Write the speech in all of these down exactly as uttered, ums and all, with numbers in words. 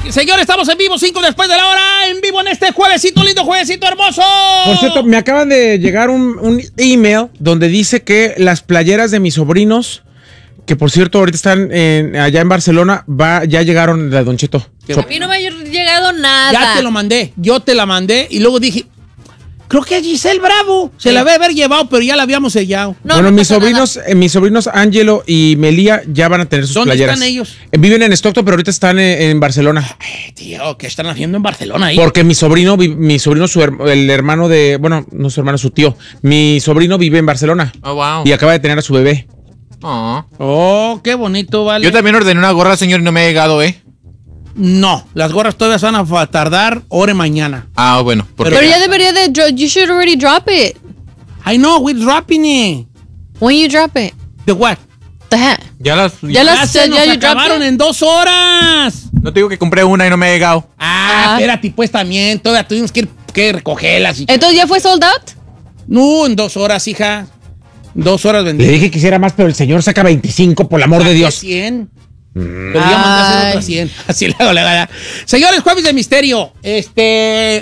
Señores, estamos en vivo, cinco después de la hora, en vivo en este juevesito, lindo juevesito hermoso. Por cierto, me acaban de llegar un, un email donde dice que las playeras de mis sobrinos, que por cierto ahorita están en, allá en Barcelona, va, ya llegaron de Don Cheto. A mí no me ha llegado nada. Ya te lo mandé, yo te la mandé y luego dije, creo que a Giselle Bravo se Sí. la debe haber llevado, pero ya la habíamos sellado. No, bueno, no mis pasa sobrinos, eh, mis sobrinos Ángelo y Melía ya van a tener sus ¿Dónde playeras. están ellos? Eh, viven en Stockton, pero ahorita están en, en Barcelona. Ay, tío, ¿qué están haciendo en Barcelona ahí? Porque mi sobrino, vi- mi sobrino, su her- el hermano de, bueno, no su hermano, su tío, mi sobrino vive en Barcelona Oh, wow. y acaba de tener a su bebé. Oh. Oh, qué bonito, vale. Yo también ordené una gorra, señor, y no me ha llegado, ¿eh? No, las gorras todavía van a fa- tardar hora y mañana. Ah, bueno. Porque Pero ya debería de. dro- You should already drop it. I know, we're dropping it. When you drop it. The what? The hat. ya las... Ya Ya las se ya nos you dropped acabaron it? en dos horas. No te digo que compré una y no me ha llegado. Ah, Ah. espérate, pues también, todavía tuvimos que ir que recogerlas. Y... Entonces ya fue sold out. No, en dos horas, hija. Dos horas Le vendí. dije que hiciera más, pero el señor saca veinticinco, por el amor de Dios. cien. Pero ya mandé a hacer Ay. otras cien. Así le hago la gana. Señores, jueves de misterio. Este.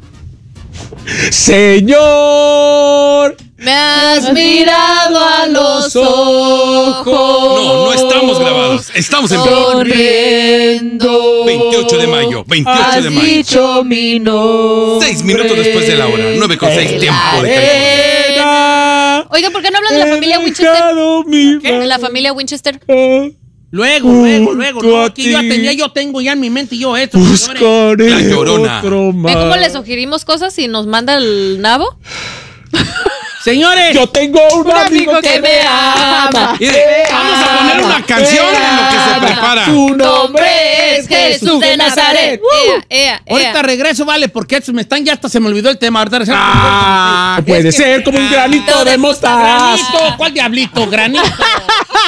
Señor. Me has mirado a los ojos. No, no estamos grabados. Estamos en vivo. Sonriendo. veintiocho de mayo. veintiocho Has de mayo. dicho mi nombre. Seis minutos después de la hora. nueve con seis tiempo de California. Oiga, ¿por qué no hablan de la familia Winchester? ¿De la familia Winchester? Luego, luego, luego. Junto No, a aquí yo ti. tenía, yo tengo ya en mi mente yo esto. señores. Buscaré La Llorona. otro ¿Ve más. cómo le sugerimos cosas y nos manda el nabo? Señores, Yo tengo un, amigo, que me ama. Mire, vamos a poner una canción en lo que se prepara. Su nombre es Jesús de Nazaret. Ea, ea, ahorita ea. regreso, vale, porque estos me están, ya hasta se me olvidó el tema. Ahorita regreso. Ah, Es puede que- ser como un granito Ah, de mostaza. Granito, ¿cuál diablito? Granito.